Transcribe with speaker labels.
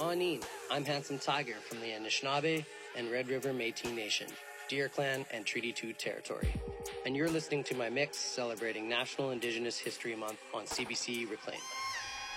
Speaker 1: Shawneen. I'm Handsome Tiger from the Anishinaabe and Red River Métis Nation, Deer Clan, and Treaty 2 territory. And you're listening to my mix celebrating National Indigenous History Month on CBC Reclaim.